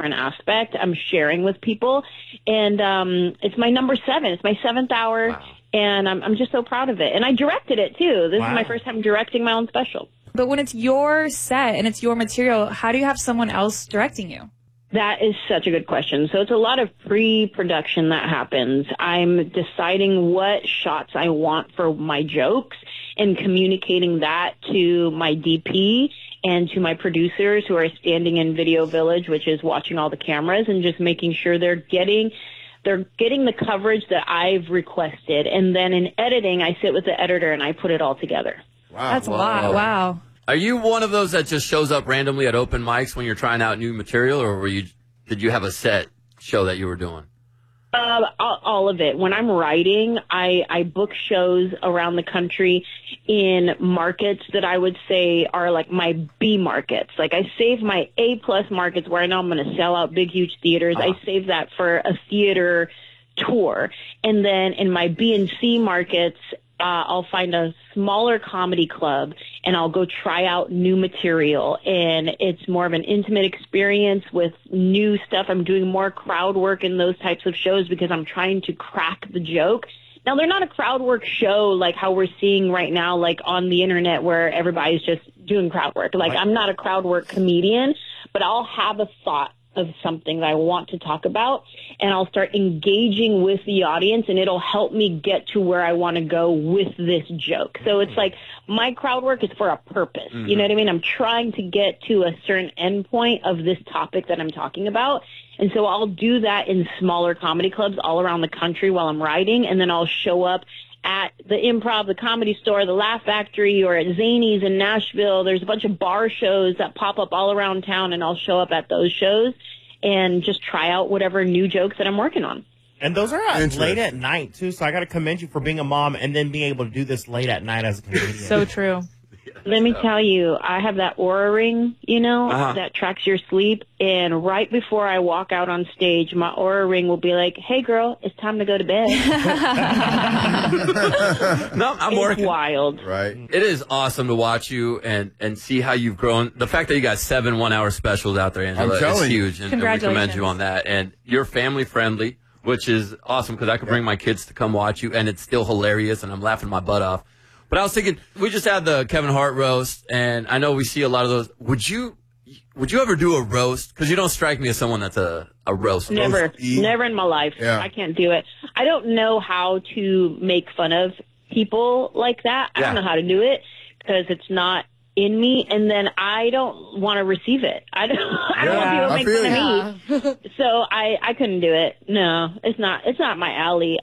different aspect. I'm sharing with people. And it's my number 7. It's my 7th hour. Wow. And I'm just so proud of it. And I directed it, too. This is my first time directing my own special. But when it's your set and it's your material, how do you have someone else directing you? That is such a good question. So it's a lot of pre-production that happens. I'm deciding what shots I want for my jokes and communicating that to my DP and to my producers who are standing in Video Village, which is watching all the cameras, and just making sure they're getting the coverage that I've requested. And then in editing, I sit with the editor and I put it all together. Wow. That's a lot. Wow. Are you one of those that just shows up randomly at open mics when you're trying out new material, or did you have a set show that you were doing? All of it. When I'm writing, I book shows around the country in markets that I would say are like my B markets. Like I save my A+ markets where I know I'm going to sell out big, huge theaters. I save that for a theater tour. And then in my B and C markets, I'll find a smaller comedy club and I'll go try out new material. And it's more of an intimate experience with new stuff. I'm doing more crowd work in those types of shows because I'm trying to crack the joke. Now, they're not a crowd work show like how we're seeing right now, like on the internet where everybody's just doing crowd work. Like, I'm not a crowd work comedian, but I'll have a thought of something that I want to talk about, and I'll start engaging with the audience, and it'll help me get to where I want to go with this joke. So it's like my crowd work is for a purpose. You know what I mean? I'm trying to get to a certain endpoint of this topic that I'm talking about. And so I'll do that in smaller comedy clubs all around the country while I'm writing, and then I'll show up at the Improv, the Comedy Store, the Laugh Factory, or at Zanies in Nashville. There's a bunch of bar shows that pop up all around town, and I'll show up at those shows and just try out whatever new jokes that I'm working on. And those are late at night, too, so I got to commend you for being a mom and then being able to do this late at night as a comedian. So true. Let me tell you, I have that Oura ring, that tracks your sleep. And right before I walk out on stage, my Oura ring will be like, hey, girl, it's time to go to bed. No, I'm working. It's wild. Right. It is awesome to watch you and see how you've grown. The fact that you got 7 1-hour specials out there, Angela, is huge. And we commend you on that. And you're family friendly, which is awesome because I could bring my kids to come watch you, and it's still hilarious, and I'm laughing my butt off. But I was thinking, we just had the Kevin Hart roast, and I know we see a lot of those. Would you ever do a roast? Because you don't strike me as someone that's a roast. Never in my life. Yeah. I can't do it. I don't know how to make fun of people like that. I don't know how to do it because it's not in me, and then I don't want to receive it. I don't want people to make fun of me. So I couldn't do it. No, it's not my alley.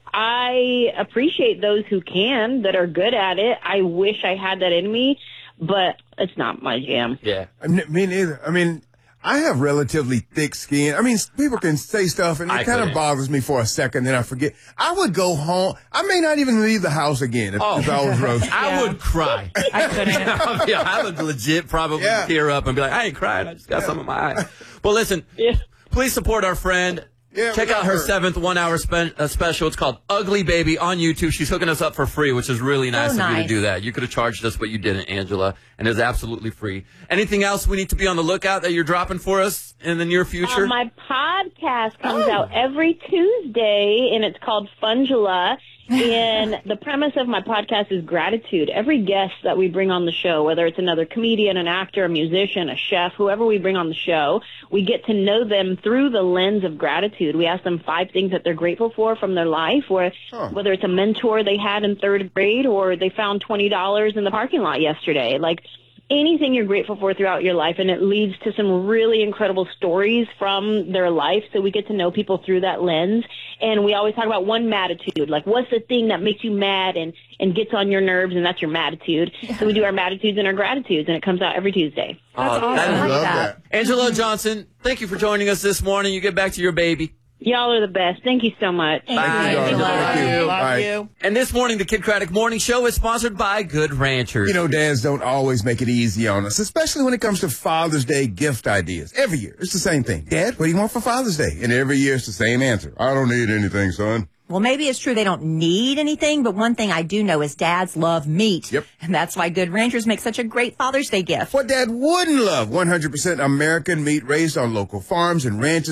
I appreciate those who can, that are good at it. I wish I had that in me, but it's not my jam. Yeah. Me neither. I mean, I have relatively thick skin. I mean, people can say stuff, and it kind of bothers me for a second, then I forget. I would go home. I may not even leave the house again if I was roasted. I would cry. I couldn't. I would legit probably tear up and be like, I ain't crying. I just got some in my eye. But listen, please support our friend. Check out her 7th 1-hour special. It's called Ugly Baby on YouTube. She's hooking us up for free, which is really nice of you to do that. You could have charged us, but you didn't, Angela, and it's absolutely free. Anything else we need to be on the lookout that you're dropping for us in the near future? My podcast comes out every Tuesday, and it's called Fungula. And the premise of my podcast is gratitude. Every guest that we bring on the show, whether it's another comedian, an actor, a musician, a chef, whoever we bring on the show, we get to know them through the lens of gratitude. We ask them 5 things that they're grateful for from their life, or whether it's a mentor they had in 3rd grade or they found $20 in the parking lot yesterday. Like, anything you're grateful for throughout your life, and it leads to some really incredible stories from their life, so we get to know people through that lens. And we always talk about one matitude, like what's the thing that makes you mad and gets on your nerves, and that's your matitude. So we do our matitudes and our gratitudes, and it comes out every Tuesday. That's awesome. I love that. Angela Johnson, thank you for joining us this morning. You get back to your baby. Y'all are the best. Thank you so much. Thank you. Love you. And this morning, the Kid Craddock Morning Show is sponsored by Good Ranchers. You know, dads don't always make it easy on us, especially when it comes to Father's Day gift ideas. Every year, it's the same thing. Dad, what do you want for Father's Day? And every year, it's the same answer. I don't need anything, son. Well, maybe it's true they don't need anything, but one thing I do know is dads love meat. Yep. And that's why Good Ranchers make such a great Father's Day gift. What dad wouldn't love? 100% American meat raised on local farms and ranches.